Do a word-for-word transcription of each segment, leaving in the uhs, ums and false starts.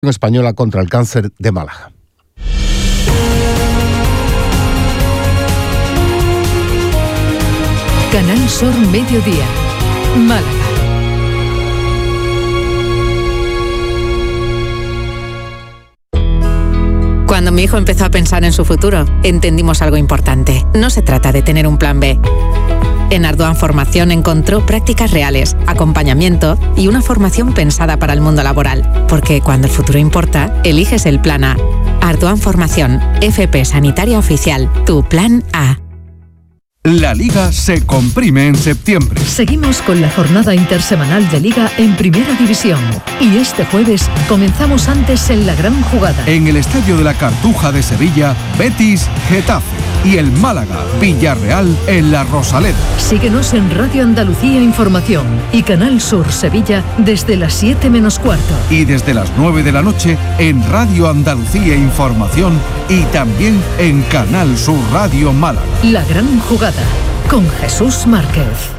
Española contra el Cáncer de Málaga. Canal Sur Mediodía, Málaga. Cuando mi hijo empezó a pensar en su futuro, entendimos algo importante. No se trata de tener un plan B. En Ardoan Formación encontró prácticas reales, acompañamiento y una formación pensada para el mundo laboral. Porque cuando el futuro importa, eliges el plan A. Ardoan Formación, F P Sanitaria Oficial, tu plan A. La Liga se comprime en septiembre. Seguimos con la jornada intersemanal de Liga en Primera División. Y este jueves comenzamos antes en la gran jugada. En el Estadio de la Cartuja de Sevilla, Betis, Getafe. Y el Málaga, Villarreal en la Rosaleda. Síguenos en Radio Andalucía Información y Canal Sur Sevilla desde las siete menos cuarto. Y desde las nueve de la noche en Radio Andalucía Información y también en Canal Sur Radio Málaga. La gran jugada con Jesús Márquez.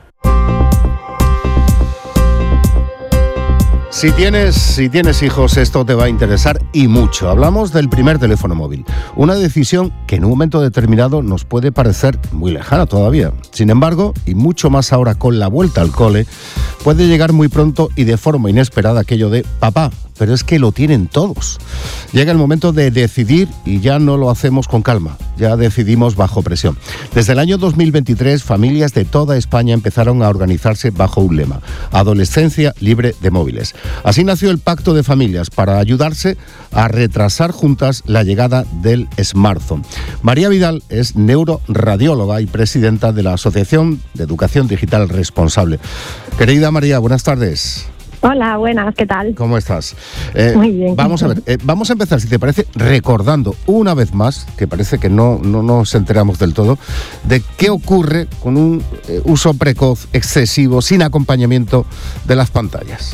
Si tienes, si tienes hijos, esto te va a interesar y mucho. Hablamos del primer teléfono móvil. Una decisión que en un momento determinado nos puede parecer muy lejana todavía. Sin embargo, y mucho más ahora con la vuelta al cole, puede llegar muy pronto y de forma inesperada aquello de papá, pero es que lo tienen todos. Llega el momento de decidir y ya no lo hacemos con calma, ya decidimos bajo presión. Desde el año dos mil veintitrés, familias de toda España empezaron a organizarse bajo un lema: adolescencia libre de móviles. Así nació el Pacto de Familias, para ayudarse a retrasar juntas la llegada del smartphone. María Vidal es neuroradióloga y presidenta de la Asociación de Educación Digital Responsable. Querida María, buenas tardes. Hola, buenas, ¿qué tal? ¿Cómo estás? Eh, Muy bien. Vamos a ver, eh, vamos a empezar, si te parece, recordando una vez más, que parece que no, no nos enteramos del todo, de qué ocurre con un eh, uso precoz, excesivo, sin acompañamiento de las pantallas.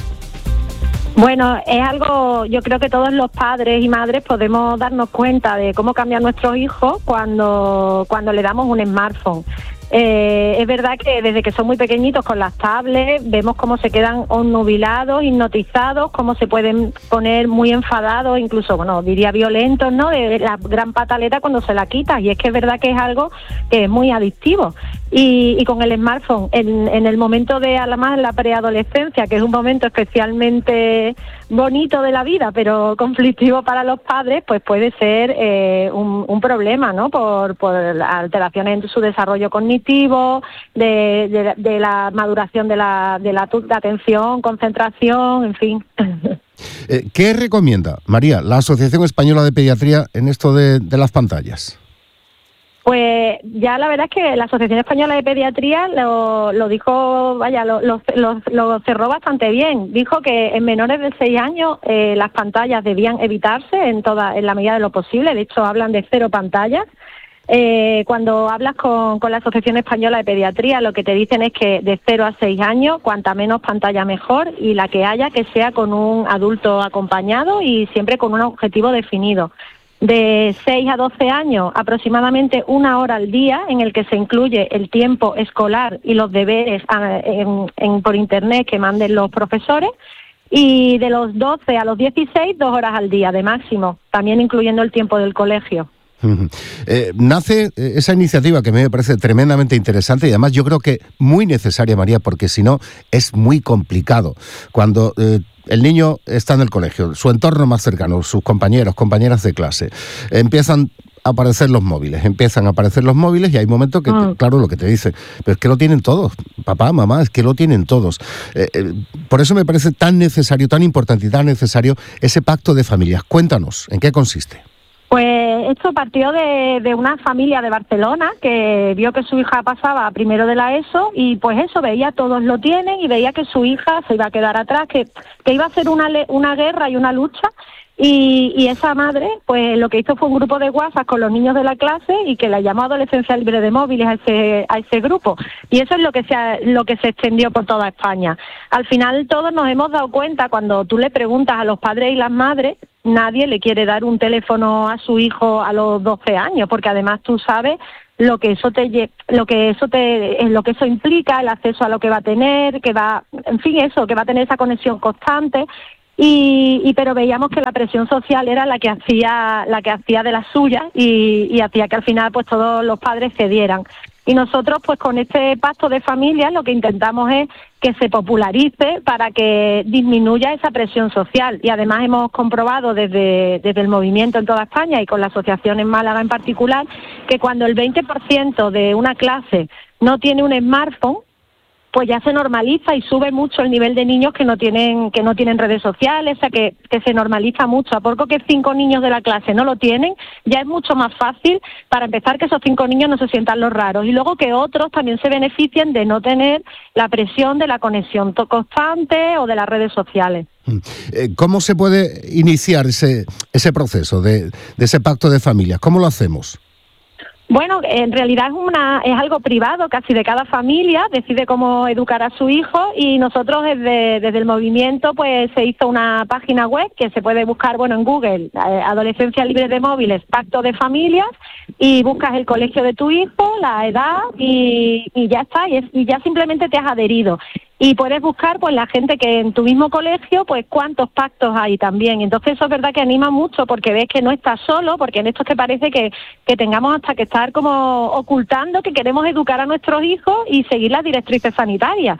Bueno, es algo, yo creo que todos los padres y madres podemos darnos cuenta de cómo cambian nuestros hijos cuando, cuando le damos un smartphone. Eh, es verdad que desde que son muy pequeñitos con las tablets vemos cómo se quedan obnubilados, hipnotizados, cómo se pueden poner muy enfadados, incluso, bueno, diría violentos, ¿no? De la gran pataleta cuando se la quitas, y es que es verdad que es algo que es muy adictivo. Y, y con el smartphone, en, en el momento de, además, la preadolescencia, que es un momento especialmente bonito de la vida, pero conflictivo para los padres, pues puede ser eh, un, un problema, ¿no? Por, por alteraciones en su desarrollo cognitivo, de, de, de la maduración de la, de la de atención, concentración, en fin. Eh, ¿Qué recomienda, María, la Asociación Española de Pediatría en esto de, de las pantallas? Pues ya la verdad es que la Asociación Española de Pediatría lo, lo dijo, vaya, lo, lo, lo, lo cerró bastante bien. Dijo que en menores de seis años eh, las pantallas debían evitarse en toda, en la medida de lo posible. De hecho, hablan de cero pantallas. Eh, cuando hablas con, con la Asociación Española de Pediatría, lo que te dicen es que de cero a seis años, cuanta menos pantalla mejor, y la que haya que sea con un adulto acompañado y siempre con un objetivo definido. De seis a doce años, aproximadamente una hora al día, en el que se incluye el tiempo escolar y los deberes a, en, en, por internet que manden los profesores, y de los doce a los dieciséis, dos horas al día de máximo, también incluyendo el tiempo del colegio. Eh, nace esa iniciativa que a mí me parece tremendamente interesante y además yo creo que muy necesaria, María, porque si no es muy complicado. Cuando eh, el niño está en el colegio, su entorno más cercano, sus compañeros, compañeras de clase, empiezan a aparecer los móviles, empiezan a aparecer los móviles y hay momentos que, mm. claro, lo que te dice, pero es que lo tienen todos, papá, mamá, es que lo tienen todos. Eh, eh, por eso me parece tan necesario, tan importante y tan necesario ese pacto de familias. Cuéntanos, ¿en qué consiste? Pues esto partió de, de una familia de Barcelona que vio que su hija pasaba primero de la ESO y pues eso, veía todos lo tienen y veía que su hija se iba a quedar atrás, que, que iba a ser una, una guerra y una lucha. Y, y esa madre, pues lo que hizo fue un grupo de WhatsApp con los niños de la clase y que la llamó Adolescencia Libre de Móviles a ese, a ese grupo. Y eso es lo que se ha, lo que se extendió por toda España. Al final todos nos hemos dado cuenta, cuando tú le preguntas a los padres y las madres, nadie le quiere dar un teléfono a su hijo a los doce años, porque además tú sabes lo que eso te lo que eso te lo que eso implica, el acceso a lo que va a tener, que va, en fin, eso, que va a tener esa conexión constante. Y, y pero veíamos que la presión social era la que hacía la que hacía de las suyas y, y hacía que al final pues todos los padres cedieran. Y nosotros pues con este pacto de familias lo que intentamos es que se popularice para que disminuya esa presión social. Y además hemos comprobado desde, desde el movimiento en toda España y con la asociación en Málaga en particular, que cuando el veinte por ciento de una clase no tiene un smartphone, pues ya se normaliza y sube mucho el nivel de niños que no tienen que no tienen redes sociales, o sea que, que se normaliza mucho. A poco que cinco niños de la clase no lo tienen, ya es mucho más fácil, para empezar, que esos cinco niños no se sientan los raros, y luego que otros también se beneficien de no tener la presión de la conexión constante o de las redes sociales. ¿Cómo se puede iniciar ese, ese proceso de, de ese pacto de familias? ¿Cómo lo hacemos? Bueno, en realidad es una es algo privado, casi de cada familia, decide cómo educar a su hijo, y nosotros desde, desde el movimiento pues se hizo una página web que se puede buscar, bueno, en Google, eh, Adolescencia Libre de Móviles, Pacto de Familias, y buscas el colegio de tu hijo, la edad y, y ya está, y, es, y ya simplemente te has adherido. Y puedes buscar pues la gente que en tu mismo colegio, pues cuántos pactos hay también. Entonces eso es verdad que anima mucho, porque ves que no estás solo, porque en esto es que parece que, que tengamos hasta que estar como ocultando que queremos educar a nuestros hijos y seguir las directrices sanitarias.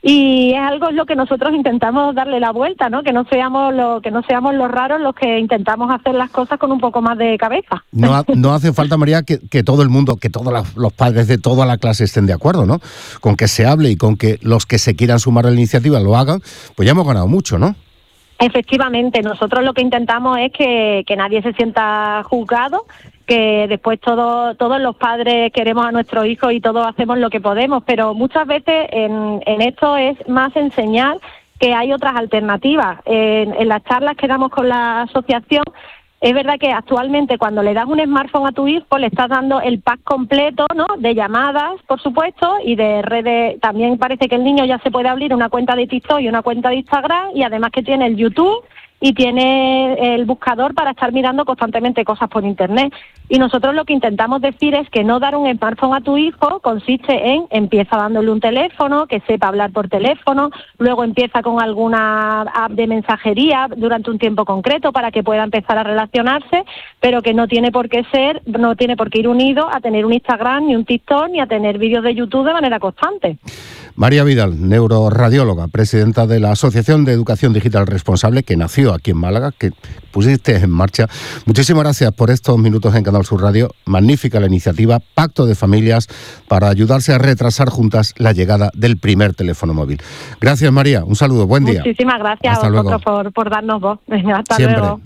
Y es algo en lo que nosotros intentamos darle la vuelta, ¿no? Que no seamos lo, que no seamos los raros los que intentamos hacer las cosas con un poco más de cabeza. No, ha, no hace falta, María, que, que todo el mundo, que todos los, los padres de toda la clase estén de acuerdo, ¿no? Con que se hable y con que los que se quieran sumar a la iniciativa lo hagan, pues ya hemos ganado mucho, ¿no? Efectivamente, nosotros lo que intentamos es que, que nadie se sienta juzgado, que después todo, todos los padres queremos a nuestros hijos y todos hacemos lo que podemos, pero muchas veces en, en esto es más enseñar que hay otras alternativas. En, en las charlas que damos con la asociación, es verdad que actualmente cuando le das un smartphone a tu hijo le estás dando el pack completo, ¿no? De llamadas, por supuesto, y de redes. También parece que el niño ya se puede abrir una cuenta de TikTok y una cuenta de Instagram, y además que tiene el YouTube y tiene el buscador para estar mirando constantemente cosas por internet. Y nosotros lo que intentamos decir es que no dar un smartphone a tu hijo consiste en empieza dándole un teléfono, que sepa hablar por teléfono, luego empieza con alguna app de mensajería durante un tiempo concreto para que pueda empezar a relacionarse, pero que no tiene por qué ser, no tiene por qué ir unido a tener un Instagram, ni un TikTok, ni a tener vídeos de YouTube de manera constante. María Vidal, neuroradióloga, presidenta de la Asociación de Educación Digital Responsable, que nació aquí en Málaga, que pusiste en marcha. Muchísimas gracias por estos minutos en Canal Sur Radio. Magnífica la iniciativa, Pacto de Familias, para ayudarse a retrasar juntas la llegada del primer teléfono móvil. Gracias, María. Un saludo. Buen día. Muchísimas gracias Hasta a vosotros luego. por, por darnos voz. Hasta Siempre. luego.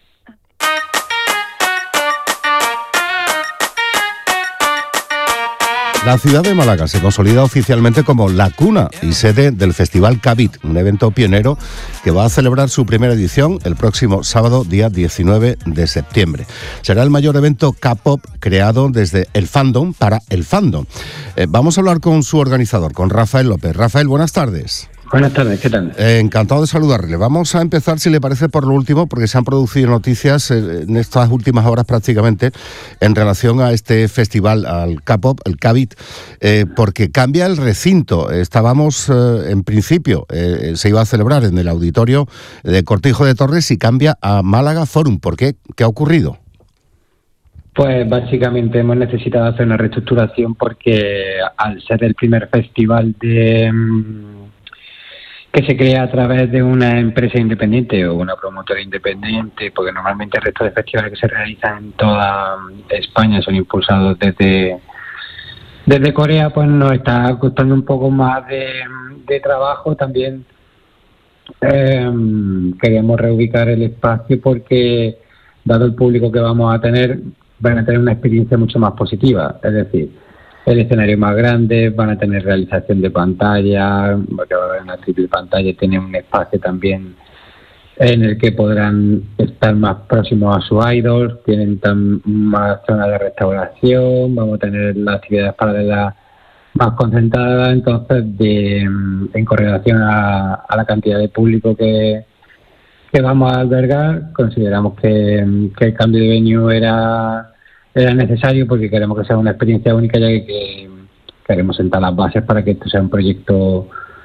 La ciudad de Málaga se consolida oficialmente como la cuna y sede del Festival Cavit, un evento pionero que va a celebrar su primera edición el próximo sábado, día diecinueve de septiembre. Será el mayor evento K-pop creado desde el fandom para el fandom. Eh, vamos a hablar con su organizador, con Rafael López. Rafael, buenas tardes. Buenas tardes, ¿qué tal? Eh, encantado de saludarle. Vamos a empezar, si le parece, por lo último, porque se han producido noticias eh, en estas últimas horas prácticamente en relación a este festival, al K-pop, el Cavit, eh, porque cambia el recinto. Estábamos, eh, en principio, eh, se iba a celebrar en el auditorio de Cortijo de Torres y cambia a Málaga Forum. ¿Por qué? ¿Qué ha ocurrido? Pues básicamente hemos necesitado hacer una reestructuración porque al ser el primer festival de... que se crea a través de una empresa independiente o una promotora independiente, porque normalmente el resto de festivales que se realizan en toda España son impulsados desde desde Corea, pues nos está costando un poco más de, de trabajo. También eh, queremos reubicar el espacio porque, dado el público que vamos a tener, van a tener una experiencia mucho más positiva, es decir, el escenario más grande, van a tener realización de pantalla, porque va a haber una triple pantalla, tienen un espacio también en el que podrán estar más próximos a sus idols, tienen tan, más zonas de restauración, vamos a tener las actividades paralelas más concentradas. Entonces, de, en correlación a, a la cantidad de público que, que vamos a albergar, consideramos que, que el cambio de venue era... era necesario porque queremos que sea una experiencia única, ya que, que queremos sentar las bases para que esto sea un proyecto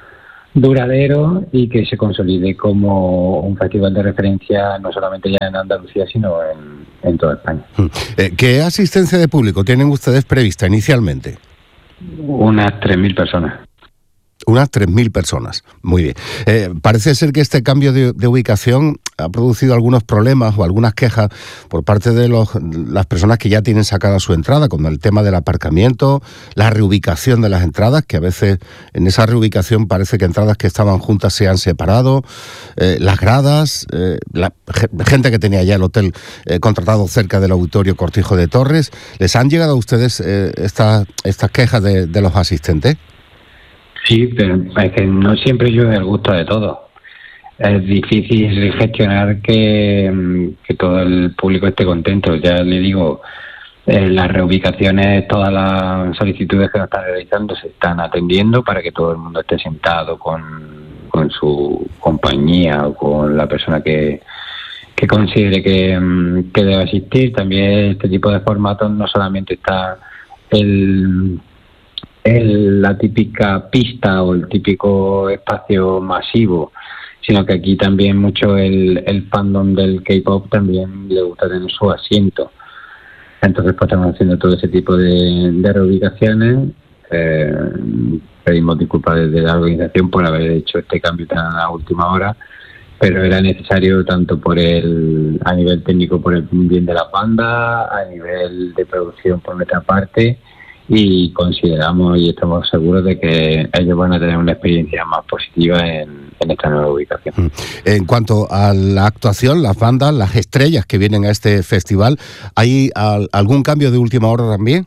duradero y que se consolide como un festival de referencia no solamente ya en Andalucía, sino en, en toda España. ¿Qué asistencia de público tienen ustedes prevista inicialmente? Unas tres mil personas. Unas tres mil personas. Muy bien. Eh, parece ser que este cambio de, de ubicación ha producido algunos problemas o algunas quejas por parte de los, las personas que ya tienen sacada su entrada, con el tema del aparcamiento, la reubicación de las entradas, que a veces en esa reubicación parece que entradas que estaban juntas se han separado, eh, las gradas, eh, la gente que tenía ya el hotel eh, contratado cerca del Auditorio Cortijo de Torres. ¿Les han llegado a ustedes eh, estas estas quejas de, de los asistentes? Sí, pero es que no siempre llueve el gusto de todos. Es difícil gestionar que, que todo el público esté contento. Ya le digo, eh, las reubicaciones, todas las solicitudes que nos están realizando se están atendiendo para que todo el mundo esté sentado con, con su compañía o con la persona que, que considere que, que debe asistir. También este tipo de formatos no solamente está el... El, la típica pista o el típico espacio masivo, sino que aquí también mucho el, el fandom del K-pop también le gusta tener su asiento. Entonces pues estamos haciendo todo ese tipo de, de reubicaciones. Eh, pedimos disculpas desde la organización por haber hecho este cambio tan a última hora, pero era necesario tanto por el a nivel técnico por el bien de la banda, a nivel de producción por nuestra parte, y consideramos y estamos seguros de que ellos van a tener una experiencia más positiva en, en esta nueva ubicación. En cuanto a la actuación, las bandas, las estrellas que vienen a este festival, ¿hay al, algún cambio de última hora también?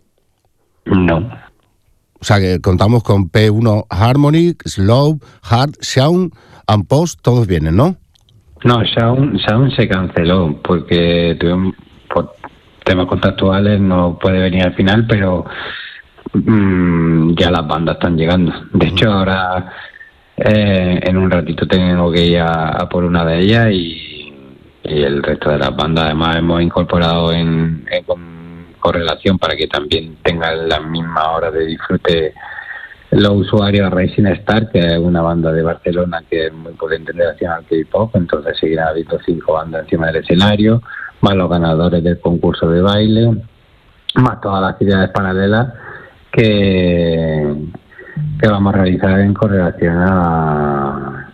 No. O sea, que contamos con P uno Harmony, Slow, Hard, Shaun and Post, todos vienen, ¿no? No, Shaun, Shaun se canceló porque tuvimos... Por, temas contractuales no puede venir al final, pero mmm, ya las bandas están llegando. De hecho, ahora eh, en un ratito tengo que ir a, a por una de ellas y, y el resto de las bandas. Además, hemos incorporado en, en con correlación para que también tengan las mismas horas de disfrute los usuarios Racing Star, que es una banda de Barcelona que es muy potente en relación al K-pop. Entonces seguirá habiendo cinco bandas encima del escenario, más los ganadores del concurso de baile, más todas las actividades paralelas que, que vamos a realizar en correlación a,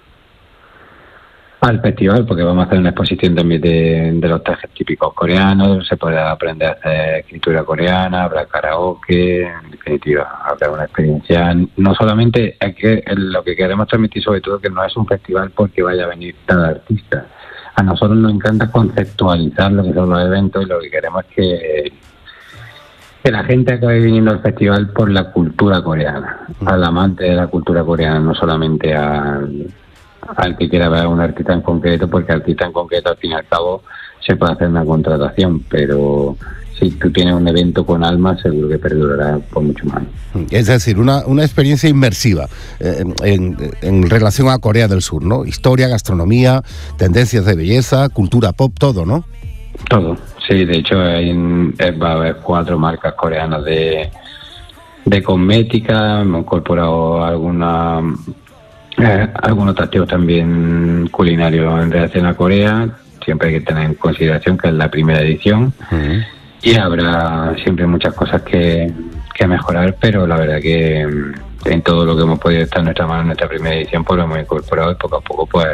al festival, porque vamos a hacer una exposición también de, de los trajes típicos coreanos, se podrá aprender a hacer escritura coreana, habrá karaoke, en definitiva, habrá una experiencia. No solamente, es que lo que queremos transmitir sobre todo que no es un festival porque vaya a venir cada artista. A nosotros nos encanta conceptualizar lo que son los eventos y lo que queremos es que, que la gente acabe viniendo al festival por la cultura coreana, al amante de la cultura coreana, no solamente al, al que quiera ver a un artista en concreto, porque artista en concreto al fin y al cabo se puede hacer una contratación, pero si tú tienes un evento con alma, seguro que perdurará por mucho más. Es decir, una, una experiencia inmersiva eh, en, en relación a Corea del Sur, ¿no? Historia, gastronomía, tendencias de belleza, cultura pop, todo, ¿no? Todo, sí. De hecho, hay, va a haber cuatro marcas coreanas de, de cosmética. Hemos incorporado alguna, eh, algunos atractivos también culinarios en relación a Corea. Siempre hay que tener en consideración que es la primera edición. Uh-huh. Y habrá siempre muchas cosas que, que mejorar, pero la verdad que en todo lo que hemos podido estar en nuestra mano en nuestra primera edición, pues lo hemos incorporado y poco a poco pues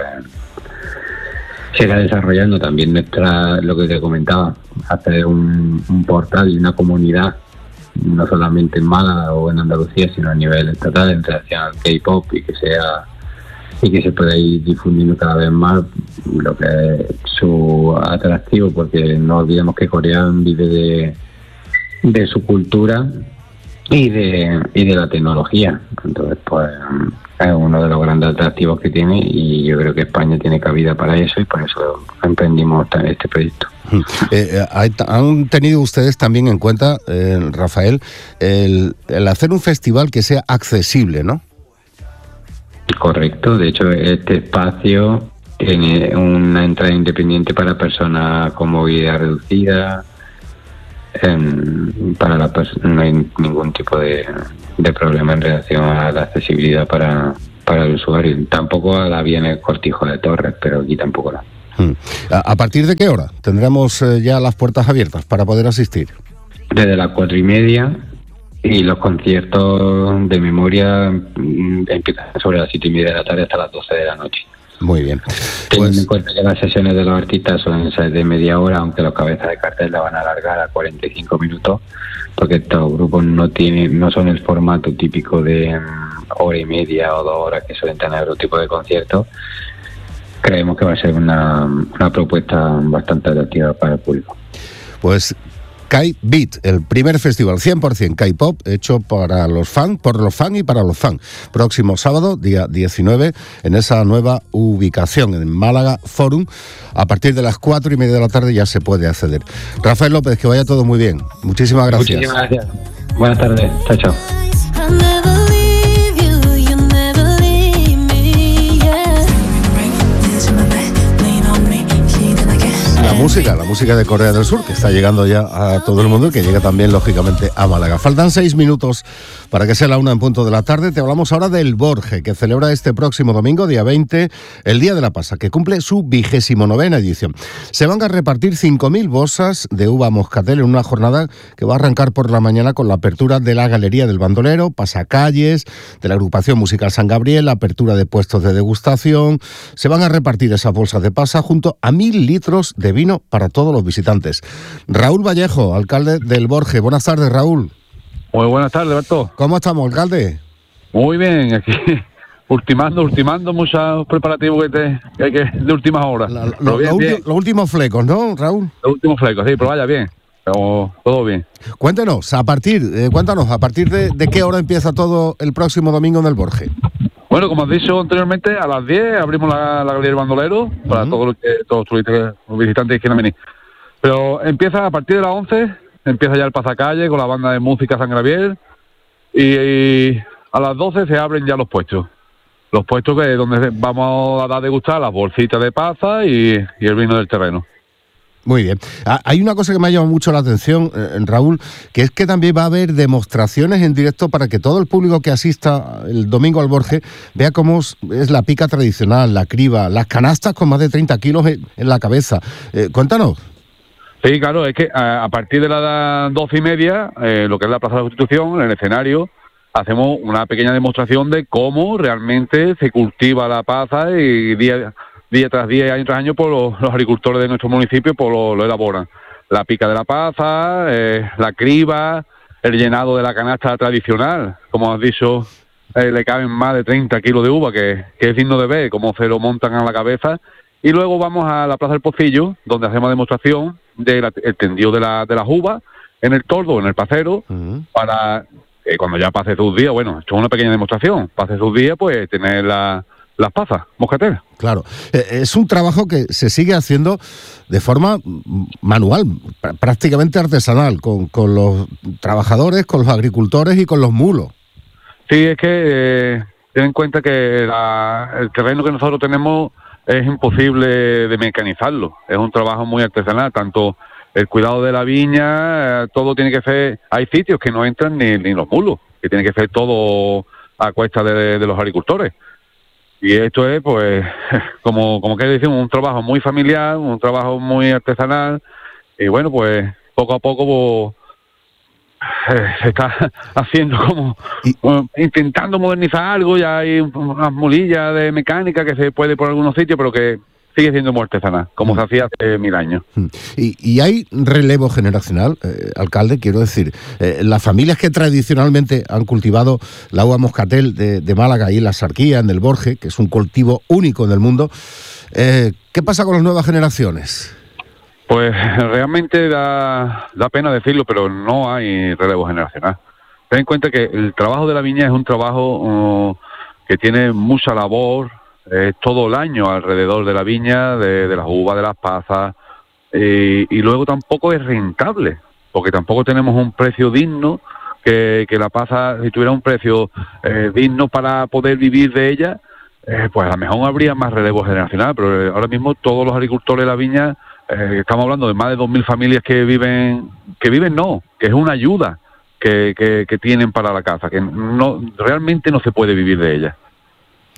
se irá desarrollando también nuestra, lo que te comentaba, hacer un, un portal y una comunidad, no solamente en Málaga o en Andalucía, sino a nivel estatal en relación al K-pop y que sea y que se pueda ir difundiendo cada vez más lo que es su atractivo, porque no olvidemos que Corea vive de, de su cultura y de y de la tecnología. Entonces, pues es uno de los grandes atractivos que tiene y yo creo que España tiene cabida para eso y por eso emprendimos este proyecto. Eh, ¿Han tenido ustedes también en cuenta, eh, Rafael, el, el hacer un festival que sea accesible, ¿no? Correcto, de hecho este espacio tiene una entrada independiente para personas con movilidad reducida, eh, para la pers- no hay ningún tipo de, de problema en relación a la accesibilidad para, para el usuario. Tampoco la vi en el Cortijo de Torres, pero aquí tampoco la. Hmm. ¿A partir de qué hora tendremos eh, ya las puertas abiertas para poder asistir? Desde las cuatro y media, y los conciertos de memoria mm, empiezan sobre las siete y media de la tarde hasta las doce de la noche. Muy bien. Teniendo Pues, en cuenta que las sesiones de los artistas son de media hora, aunque los cabezas de cartel la van a alargar a cuarenta y cinco minutos, porque estos grupos no tienen, no son el formato típico de um, hora y media o dos horas que suelen tener otro tipo de conciertos. Creemos que va a ser una, una propuesta bastante atractiva para el público. pues Kai Beat, el primer festival cien por ciento K-pop hecho para los fans, por los fans y para los fans. Próximo sábado, día diecinueve, en esa nueva ubicación, en Málaga Forum. A partir de las cuatro y media de la tarde ya se puede acceder. Rafael López, que vaya todo muy bien. Muchísimas gracias. Muchísimas gracias. Buenas tardes. Chao, chao. La música, la música de Corea del Sur, que está llegando ya a todo el mundo y que llega también, lógicamente, a Málaga. Faltan seis minutos para que sea la una en punto de la tarde. Te hablamos ahora del Borge, que celebra este próximo domingo, día veinte, el Día de la Pasa, que cumple su vigésimo novena edición. Se van a repartir cinco mil bolsas de uva moscatel en una jornada que va a arrancar por la mañana con la apertura de la Galería del Bandolero, pasacalles, de la agrupación musical San Gabriel, la apertura de puestos de degustación. Se van a repartir esas bolsas de pasa junto a mil litros de vino para todos los visitantes. Raúl Vallejo, alcalde del Borge. Buenas tardes, Raúl. Muy buenas tardes, Berto. ¿Cómo estamos, alcalde? Muy bien, aquí ultimando, ultimando muchos preparativos que, te, que hay que de últimas horas. La, lo, bien, lo bien. ulti, los últimos flecos, ¿no, Raúl? Los últimos flecos, sí, pero vaya bien. Pero todo bien. Cuéntenos, a partir, eh, cuéntanos, ¿a partir de, de qué hora empieza todo el próximo domingo en el Borge? Bueno, como has dicho anteriormente, a las diez abrimos la, la Galería del Bandolero para uh-huh. todos los, todos los turistas, los visitantes que quieran venir. Pero empieza a partir de las once, empieza ya el pasacalle con la banda de música San Gabriel y, y a las doce se abren ya los puestos. Los puestos que donde vamos a dar a degustar las bolsitas de pasa y, y el vino del terreno. Muy bien. Ah, hay una cosa que me ha llamado mucho la atención, eh, Raúl, que es que también va a haber demostraciones en directo para que todo el público que asista el domingo al Borge vea cómo es, es la pica tradicional, la criba, las canastas con más de treinta kilos en, en la cabeza. Eh, cuéntanos. Sí, claro, es que a, a partir de las doce y media, eh, lo que es la Plaza de la Constitución, en el escenario, hacemos una pequeña demostración de cómo realmente se cultiva la pasa y día día tras día, año tras año, pues los, los agricultores de nuestro municipio pues lo, lo elaboran. La pica de la pasa, eh, la criba, el llenado de la canasta tradicional, como has dicho, eh, le caben más de treinta kilos de uva, que, que es digno de ver cómo se lo montan a la cabeza. Y luego vamos a la Plaza del Pocillo, donde hacemos demostración del tendido de, la, de las uvas en el tordo, en el pacero, uh-huh. para que cuando ya pase sus días, bueno, esto es una pequeña demostración, pase sus días, pues tener la... las pasas, moscatel. Claro, eh, es un trabajo que se sigue haciendo de forma manual, pr- prácticamente artesanal, con, con los trabajadores, con los agricultores y con los mulos. Sí, es que eh, ten en cuenta que la, el terreno que nosotros tenemos es imposible de mecanizarlo, es un trabajo muy artesanal, tanto el cuidado de la viña, eh, todo tiene que ser, hay sitios que no entran ni, ni los mulos, que tiene que ser todo a cuesta de, de los agricultores. Y esto es, pues, como, como que decimos, un trabajo muy familiar, un trabajo muy artesanal. Y bueno, pues, poco a poco pues, eh, se está haciendo como, y, bueno, intentando modernizar algo. Ya hay unas mulillas de mecánica que se puede por algunos sitios, pero que sigue siendo muy artesanal, como mm. se hacía hace mil años. Y, y hay relevo generacional, eh, alcalde, quiero decir, eh, las familias que tradicionalmente han cultivado la uva moscatel de, de Málaga y en la Sarquía, en el Borge, que es un cultivo único en el mundo, eh, ¿qué pasa con las nuevas generaciones? Pues realmente da, da pena decirlo, pero no hay relevo generacional. Ten en cuenta que el trabajo de la viña es un trabajo uh, que tiene mucha labor, eh, todo el año alrededor de la viña, de, de las uvas, de las pasas, eh, y luego tampoco es rentable, porque tampoco tenemos un precio digno, que, que la pasa, si tuviera un precio eh, digno para poder vivir de ella, eh, pues a lo mejor habría más relevo generacional, pero eh, ahora mismo todos los agricultores de la viña, eh, estamos hablando de más de dos mil familias que viven, que viven no, que es una ayuda que, que, que tienen para la casa, que no realmente no se puede vivir de ella.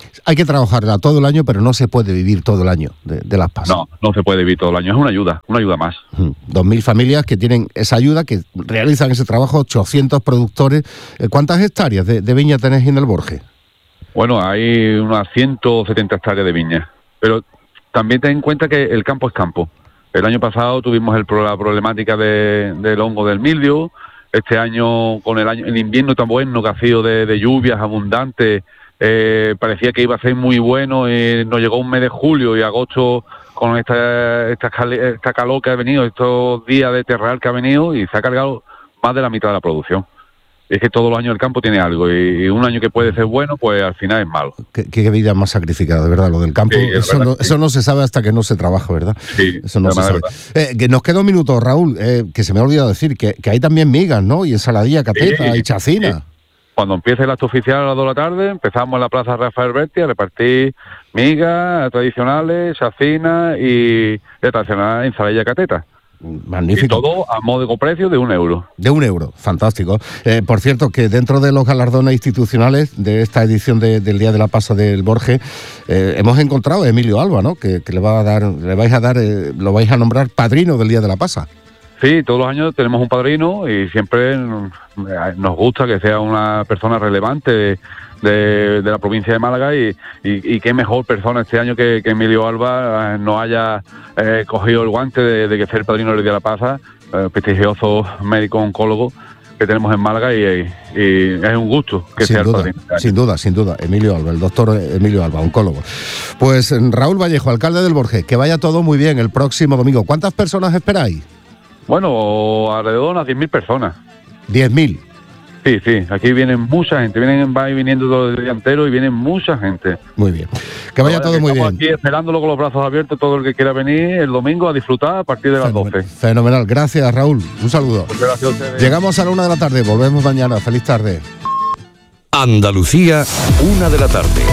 Hay que trabajarla todo el año, pero no se puede vivir todo el año de, de las pasas. No, no se puede vivir todo el año, es una ayuda, una ayuda más. Dos mil familias que tienen esa ayuda, que realizan ese trabajo, ochocientos productores. ¿Cuántas hectáreas de, de viña tenéis en el Borges? Bueno, hay unas ciento setenta hectáreas de viña, pero también ten en cuenta que el campo es campo. El año pasado tuvimos el, la problemática de, del hongo del mildio. Este año, con el año, el invierno tan bueno que ha sido de, de lluvias abundantes, eh, parecía que iba a ser muy bueno. Y nos llegó un mes de julio y agosto con esta, esta, esta calor que ha venido, estos días de terral que ha venido, y se ha cargado más de la mitad de la producción. Es que todos los años el campo tiene algo, y un año que puede ser bueno, pues al final es malo. Qué, qué vida más sacrificada, de verdad, lo del campo. Sí, eso, verdad, no, sí. eso no se sabe hasta que no se trabaja, ¿verdad? Sí, eso no se sabe. Eh, que nos queda un minuto, Raúl, eh, que se me ha olvidado decir, que, que hay también migas, ¿no? Y ensaladilla, cateta, sí, y chacina. Sí. Cuando empiece el acto oficial a las dos de la tarde, empezamos en la Plaza Rafael Berti a repartir migas tradicionales, chacina y de tradicional ensaladilla, cateta. Magnífico. Y todo a módico precio de un euro. De un euro, fantástico. Eh, por cierto, que dentro de los galardones institucionales de esta edición de, del Día de la Pasa del Borges, eh, hemos encontrado a Emilio Alba, ¿no? Que, que le va a dar, le vais a dar, eh, lo vais a nombrar padrino del Día de la Pasa. Sí, todos los años tenemos un padrino y siempre nos gusta que sea una persona relevante de, de, de la provincia de Málaga, y, y, y qué mejor persona este año que, que Emilio Alba eh, nos haya eh, cogido el guante de, de que sea el padrino del Día de la Pasa, eh, prestigioso médico oncólogo que tenemos en Málaga, y, y es un gusto que sin sea duda, el padrino. Sin duda, sin duda, Emilio Alba, el doctor Emilio Alba, oncólogo. Pues Raúl Vallejo, alcalde del Borges, que vaya todo muy bien el próximo domingo. ¿Cuántas personas esperáis? Bueno, alrededor de unas diez mil personas. ¿diez mil? Sí, sí, aquí vienen mucha gente, vienen, va viniendo todo el día entero y vienen mucha gente. Muy bien, que vaya todo muy bien. Estamos aquí esperándolo con los brazos abiertos, todo el que quiera venir el domingo a disfrutar a partir de las doce. Fenomenal, gracias Raúl, un saludo. Pues gracias a ustedes. Llegamos a la una de la tarde, volvemos mañana, feliz tarde. Andalucía, una de la tarde.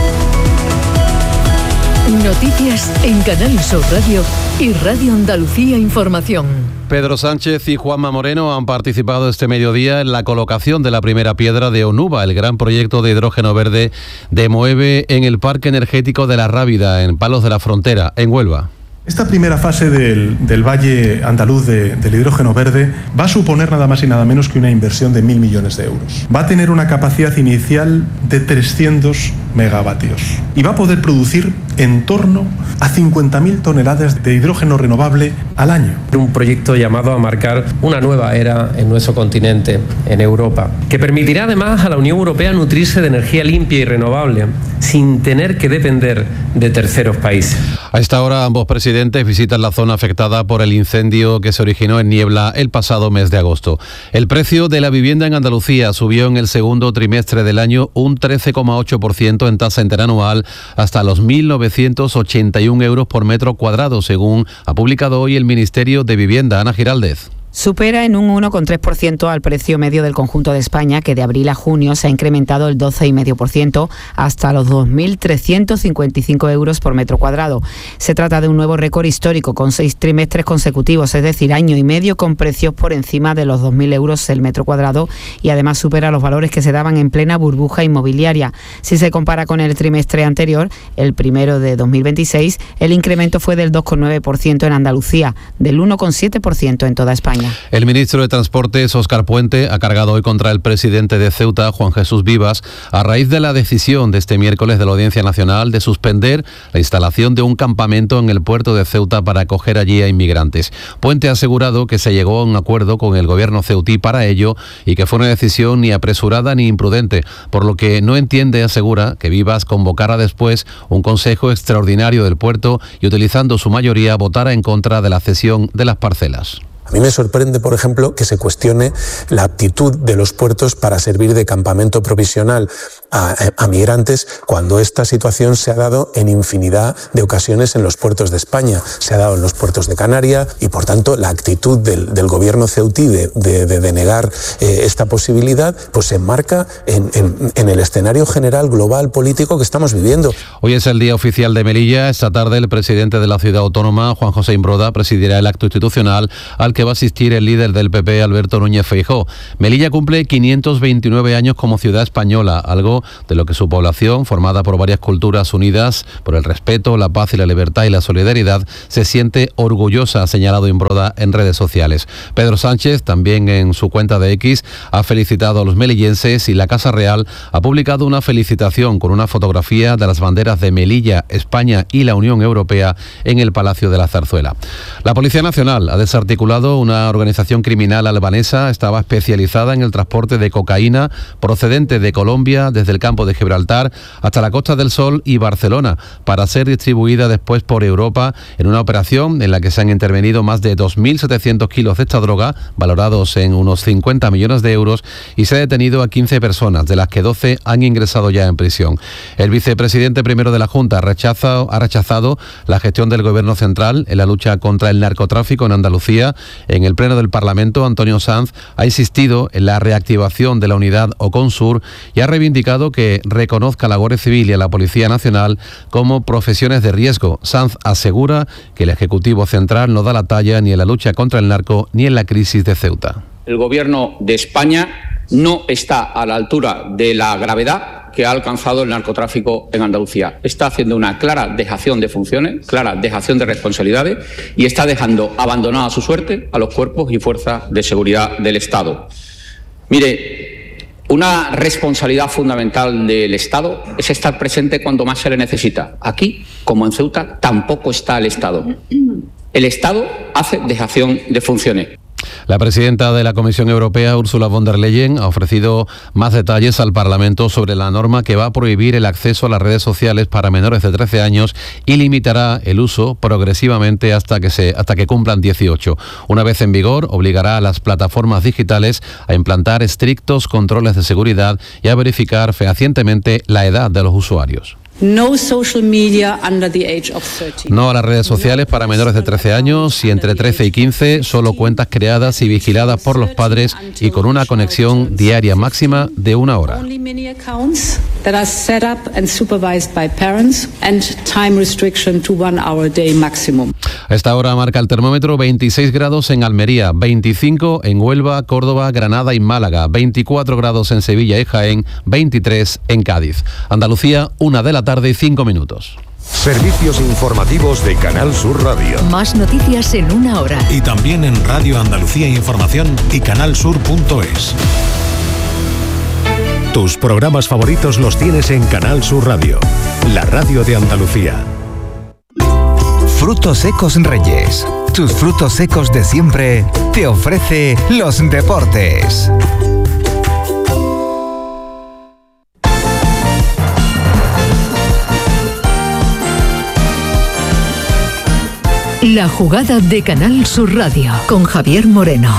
Noticias en Canal Sur Radio y Radio Andalucía Información. Pedro Sánchez y Juanma Moreno han participado este mediodía en la colocación de la primera piedra de Onuba, el gran proyecto de hidrógeno verde de Moeve en el Parque Energético de La Rábida, en Palos de la Frontera, en Huelva. Esta primera fase del, del Valle Andaluz de, del hidrógeno verde va a suponer nada más y nada menos que una inversión de mil millones de euros. Va a tener una capacidad inicial de trescientos megavatios y va a poder producir en torno a cincuenta mil toneladas de hidrógeno renovable al año. Un proyecto llamado a marcar una nueva era en nuestro continente, en Europa, que permitirá además a la Unión Europea nutrirse de energía limpia y renovable sin tener que depender de terceros países. A esta hora ambos presidentes visitan la zona afectada por el incendio que se originó en Niebla el pasado mes de agosto. El precio de la vivienda en Andalucía subió en el segundo trimestre del año un trece coma ocho por ciento en tasa interanual hasta los mil novecientos ochenta y un euros por metro cuadrado, según ha publicado hoy el Ministerio de Vivienda. Ana Giraldez. Supera en un uno coma tres por ciento al precio medio del conjunto de España, que de abril a junio se ha incrementado el doce coma cinco por ciento hasta los dos mil trescientos cincuenta y cinco euros por metro cuadrado. Se trata de un nuevo récord histórico con seis trimestres consecutivos, es decir, año y medio con precios por encima de los dos mil euros el metro cuadrado, y además supera los valores que se daban en plena burbuja inmobiliaria. Si se compara con el trimestre anterior, el primero de dos mil veintiséis, el incremento fue del dos coma nueve por ciento en Andalucía, del uno coma siete por ciento en toda España. El ministro de Transportes, Óscar Puente, ha cargado hoy contra el presidente de Ceuta, Juan Jesús Vivas, a raíz de la decisión de este miércoles de la Audiencia Nacional de suspender la instalación de un campamento en el puerto de Ceuta para acoger allí a inmigrantes. Puente ha asegurado que se llegó a un acuerdo con el gobierno ceutí para ello y que fue una decisión ni apresurada ni imprudente, por lo que no entiende, asegura, que Vivas convocara después un consejo extraordinario del puerto y, utilizando su mayoría, votara en contra de la cesión de las parcelas. A mí me sorprende, por ejemplo, que se cuestione la aptitud de los puertos para servir de campamento provisional a, a migrantes, cuando esta situación se ha dado en infinidad de ocasiones en los puertos de España. Se ha dado en los puertos de Canarias y, por tanto, la actitud del, del gobierno ceutí de, de, de denegar eh, esta posibilidad pues se enmarca en, en, en el escenario general global político que estamos viviendo. Hoy es el día oficial de Melilla. Esta tarde el presidente de la ciudad autónoma, Juan José Imbroda, presidirá el acto institucional al que que va a asistir el líder del P P, Alberto Núñez Feijóo. Melilla cumple quinientos veintinueve años como ciudad española, algo de lo que su población, formada por varias culturas unidas por el respeto, la paz y la libertad y la solidaridad, se siente orgullosa, ha señalado Imbroda en redes sociales. Pedro Sánchez, también en su cuenta de X, ha felicitado a los melillenses y la Casa Real ha publicado una felicitación con una fotografía de las banderas de Melilla, España y la Unión Europea en el Palacio de la Zarzuela. La Policía Nacional ha desarticulado una organización criminal albanesa, estaba especializada en el transporte de cocaína procedente de Colombia desde el campo de Gibraltar hasta la Costa del Sol y Barcelona para ser distribuida después por Europa en una operación en la que se han intervenido más de dos mil setecientos kilos de esta droga, valorados en unos cincuenta millones de euros, y se ha detenido a quince personas, de las que doce han ingresado ya en prisión. El vicepresidente primero de la Junta rechaza, ha rechazado la gestión del Gobierno central en la lucha contra el narcotráfico en Andalucía. En el Pleno del Parlamento, Antonio Sanz ha insistido en la reactivación de la unidad Oconsur y ha reivindicado que reconozca a la Guardia Civil y a la Policía Nacional como profesiones de riesgo. Sanz asegura que el Ejecutivo Central no da la talla ni en la lucha contra el narco ni en la crisis de Ceuta. El Gobierno de España no está a la altura de la gravedad que ha alcanzado el narcotráfico en Andalucía. Está haciendo una clara dejación de funciones, clara dejación de responsabilidades y está dejando abandonada a su suerte a los cuerpos y fuerzas de seguridad del Estado. Mire, una responsabilidad fundamental del Estado es estar presente cuando más se le necesita. Aquí, como en Ceuta, tampoco está el Estado. El Estado hace dejación de funciones. La presidenta de la Comisión Europea, Ursula von der Leyen, ha ofrecido más detalles al Parlamento sobre la norma que va a prohibir el acceso a las redes sociales para menores de trece años y limitará el uso progresivamente hasta que, se, hasta que cumplan dieciocho. Una vez en vigor, obligará a las plataformas digitales a implantar estrictos controles de seguridad y a verificar fehacientemente la edad de los usuarios. No social media under the age of thirteen. No a las redes sociales para menores de trece años y entre trece y quince, solo cuentas creadas y vigiladas por los padres y con una conexión diaria máxima de una hora. Only mini accounts that are set up and supervised by parents and time restriction to one hour a day maximum. A esta hora marca el termómetro veintiséis grados en Almería, veinticinco en Huelva, Córdoba, Granada y Málaga, veinticuatro grados en Sevilla y Jaén, veintitrés en Cádiz. Andalucía, una de la tarde y cinco minutos. Servicios informativos de Canal Sur Radio. Más noticias en una hora. Y también en Radio Andalucía Información y canalsur punto es. Tus programas favoritos los tienes en Canal Sur Radio, la radio de Andalucía. Frutos Secos Reyes. Tus frutos secos de siempre te ofrece los deportes. La jugada de Canal Sur Radio con Javier Moreno.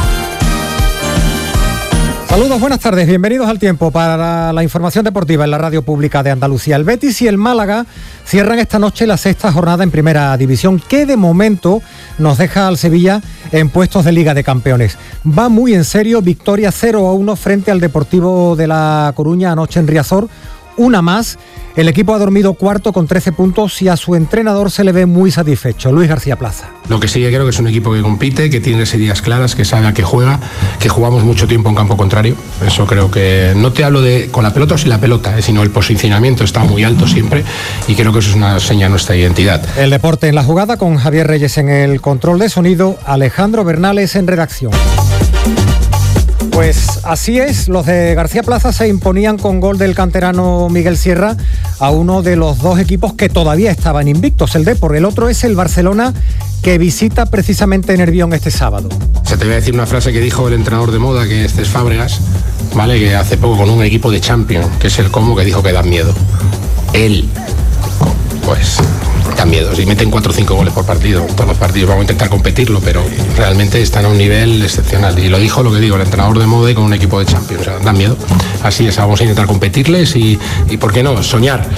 Saludos, buenas tardes, bienvenidos al tiempo para la, la información deportiva en la radio pública de Andalucía. El Betis y el Málaga cierran esta noche la sexta jornada en Primera División, que de momento nos deja al Sevilla en puestos de Liga de Campeones. Va muy en serio, victoria cero a uno frente al Deportivo de La Coruña anoche en Riazor. Una más, el equipo ha dormido cuarto con trece puntos y a su entrenador se le ve muy satisfecho, Luis García Plaza. Lo que sí que creo que es un equipo que compite, que tiene las ideas claras, que sabe a qué juega, que jugamos mucho tiempo en campo contrario. Eso creo que, no te hablo de con la pelota o sin la pelota, eh, sino el posicionamiento está muy alto siempre y creo que eso es una seña de nuestra identidad. El deporte en la jugada con Javier Reyes en el control de sonido, Alejandro Bernales en redacción. Pues así es, los de García Plaza se imponían con gol del canterano Miguel Sierra a uno de los dos equipos que todavía estaban invictos, el Depor. El otro es el Barcelona, que visita precisamente Nervión este sábado. O sea, te voy a decir una frase que dijo el entrenador de moda, que este es Fábregas, ¿vale? Que hace poco con un equipo de Champions, que es el Como, que dijo que da miedo. Él, pues, da miedo. Si meten cuatro o cinco goles por partido, todos los partidos, vamos a intentar competirlo, pero realmente están a un nivel excepcional. Y lo dijo lo que digo, el entrenador de moda y con un equipo de Champions, o sea, dan miedo. Así es, vamos a intentar competirles y, y ¿por qué no? Soñar.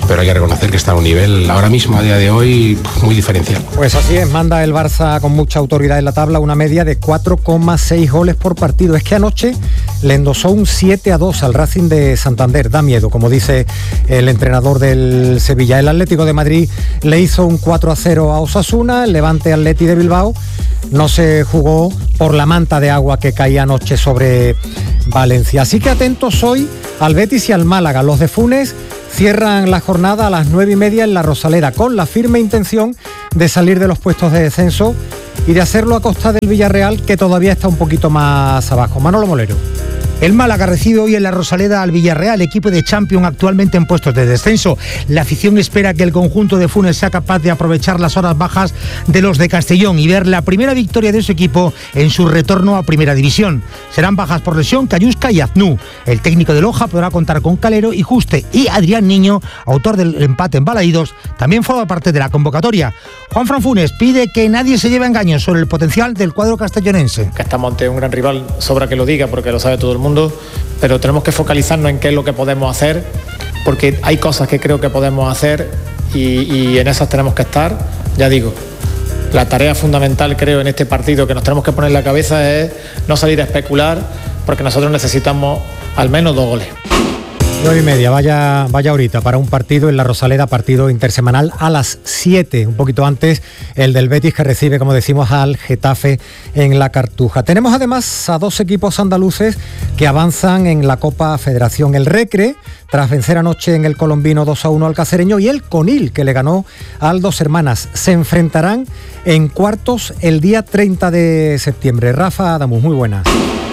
pero hay que reconocer que está a un nivel ahora mismo, a día de hoy, muy diferencial. Pues así es, manda el Barça con mucha autoridad en la tabla, una media de cuatro coma seis goles por partido. Es que anoche le endosó un siete a dos al Racing de Santander, da miedo, como dice el entrenador del Sevilla. El Atlético de Madrid le hizo un cuatro a cero a Osasuna, el Levante Atleti de Bilbao no se jugó por la manta de agua que caía anoche sobre Valencia. Así que atentos hoy al Betis y al Málaga. Los de Funes cierran la jornada a las nueve y media en la Rosaleda, con la firme intención de salir de los puestos de descenso y de hacerlo a costa del Villarreal, que todavía está un poquito más abajo. Manolo Molero. El Málaga recibe hoy en la Rosaleda al Villarreal, equipo de Champions actualmente en puestos de descenso. La afición espera que el conjunto de Funes sea capaz de aprovechar las horas bajas de los de Castellón y ver la primera victoria de su equipo en su retorno a Primera División. Serán bajas por lesión Cayusca y Aznú. El técnico de Loja podrá contar con Calero y Juste, y Adrián Niño, autor del empate en Balaídos, también forma parte de la convocatoria. Juanfran Funes pide que nadie se lleve engaños sobre el potencial del cuadro castellonense. Que estamos ante un gran rival, sobra que lo diga porque lo sabe todo el mundo, pero tenemos que focalizarnos en qué es lo que podemos hacer, porque hay cosas que creo que podemos hacer y, y en esas tenemos que estar. Ya digo, la tarea fundamental creo en este partido que nos tenemos que poner en la cabeza es no salir a especular, porque nosotros necesitamos al menos dos goles. nueve y media, vaya, vaya ahorita para un partido en la Rosaleda, partido intersemanal a las siete, un poquito antes el del Betis, que recibe, como decimos, al Getafe en la Cartuja. Tenemos además a dos equipos andaluces que avanzan en la Copa Federación. El Recre, tras vencer anoche en el Colombino dos a uno al Cacereño, y el Conil, que le ganó al Dos Hermanas. Se enfrentarán en cuartos el día treinta de septiembre. Rafa Adamus, muy buenas.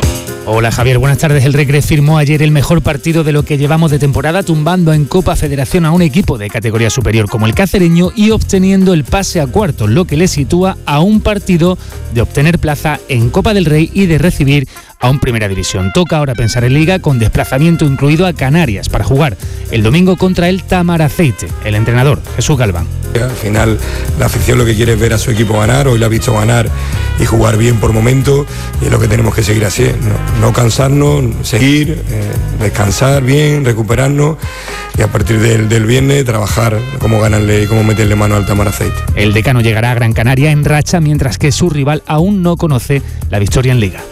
Hola Javier, buenas tardes. El Recre firmó ayer el mejor partido de lo que llevamos de temporada, tumbando en Copa Federación a un equipo de categoría superior como el Cacereño y obteniendo el pase a cuartos, lo que le sitúa a un partido de obtener plaza en Copa del Rey y de recibir a un Primera División. Toca ahora pensar en Liga, con desplazamiento incluido a Canarias para jugar el domingo contra el Tamaraceite. El entrenador, Jesús Galván. Al final la afición lo que quiere es ver a su equipo ganar. Hoy lo ha visto ganar y jugar bien por momentos, y es lo que tenemos que seguir así, no, no cansarnos, seguir, eh, descansar bien, recuperarnos, y a partir del, del viernes trabajar cómo ganarle y cómo meterle mano al Tamaraceite. El decano llegará a Gran Canaria en racha, mientras que su rival aún no conoce la victoria en Liga.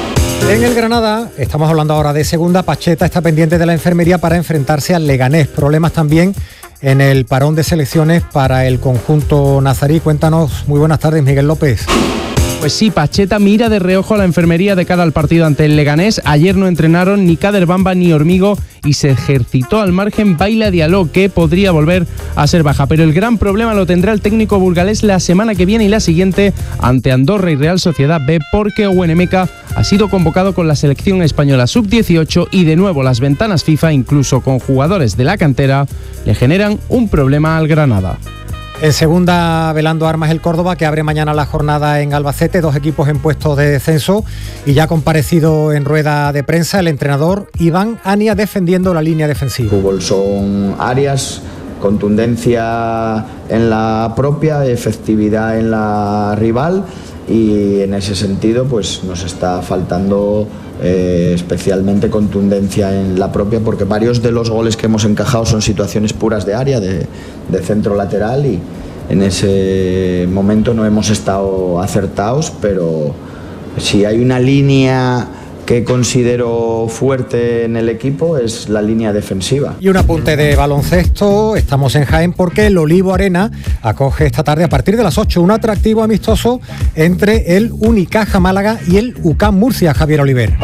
En el Granada, estamos hablando ahora de segunda, Pacheta está pendiente de la enfermería para enfrentarse al Leganés. Problemas también en el parón de selecciones para el conjunto nazarí. Cuéntanos, muy buenas tardes, Miguel López. Pues sí, Pacheta mira de reojo a la enfermería de cara al partido ante el Leganés. Ayer no entrenaron ni Kader Bamba ni Hormigo y se ejercitó al margen Baila Diallo, que podría volver a ser baja. Pero el gran problema lo tendrá el técnico burgalés la semana que viene y la siguiente ante Andorra y Real Sociedad B, porque Owen Emeka ha sido convocado con la selección española sub dieciocho y de nuevo las ventanas FIFA, incluso con jugadores de la cantera, le generan un problema al Granada. En segunda, velando armas el Córdoba, que abre mañana la jornada en Albacete, dos equipos en puestos de descenso, y ya ha comparecido en rueda de prensa el entrenador Iván Ania defendiendo la línea defensiva. Fútbol son áreas, contundencia en la propia, efectividad en la rival, y en ese sentido pues nos está faltando eh, especialmente contundencia en la propia, porque varios de los goles que hemos encajado son situaciones puras de área, de, de centro lateral, y en ese momento no hemos estado acertados, pero si hay una línea que considero fuerte en el equipo es la línea defensiva. Y un apunte de baloncesto, estamos en Jaén porque el Olivo Arena acoge esta tarde a partir de las ocho un atractivo amistoso entre el Unicaja Málaga y el U C A M Murcia. Javier Oliver.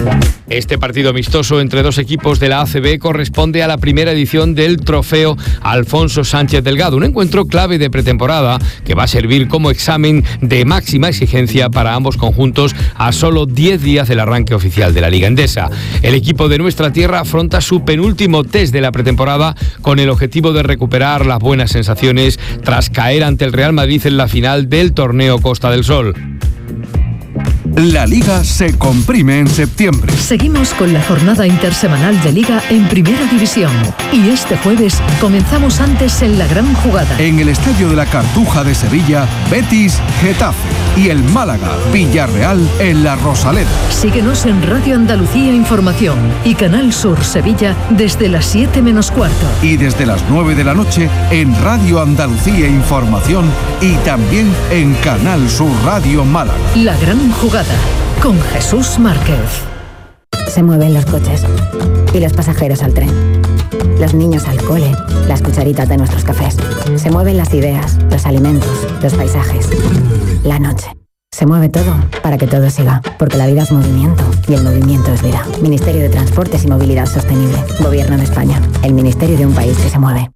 Este partido amistoso entre dos equipos de la A C B corresponde a la primera edición del trofeo Alfonso Sánchez Delgado, un encuentro clave de pretemporada que va a servir como examen de máxima exigencia para ambos conjuntos a solo diez días del arranque oficial de la Liga Endesa. El equipo de nuestra tierra afronta su penúltimo test de la pretemporada con el objetivo de recuperar las buenas sensaciones tras caer ante el Real Madrid en la final del torneo Costa del Sol. La Liga se comprime en septiembre. Seguimos con la jornada intersemanal de Liga en Primera División. Y este jueves comenzamos antes en la gran jugada. En el Estadio de la Cartuja de Sevilla, Betis, Getafe. Y el Málaga, Villarreal en la Rosaleda. Síguenos en Radio Andalucía Información y Canal Sur Sevilla desde las siete menos cuarto. Y desde las nueve de la noche en Radio Andalucía Información y también en Canal Sur Radio Málaga. La gran jugada con Jesús Márquez. Se mueven los coches y los pasajeros al tren. Los niños al cole, las cucharitas de nuestros cafés. Se mueven las ideas, los alimentos, los paisajes. La noche. Se mueve todo para que todo siga, porque la vida es movimiento y el movimiento es vida. Ministerio de Transportes y Movilidad Sostenible. Gobierno de España. El ministerio de un país que se mueve.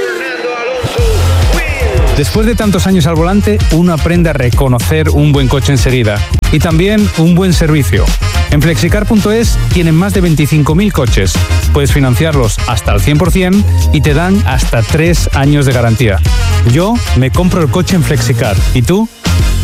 Después de tantos años al volante, uno aprende a reconocer un buen coche enseguida. Y también un buen servicio. En flexicar punto es tienen más de veinticinco mil coches. Puedes financiarlos hasta al cien por ciento y te dan hasta tres años de garantía. Yo me compro el coche en Flexicar. ¿Y tú?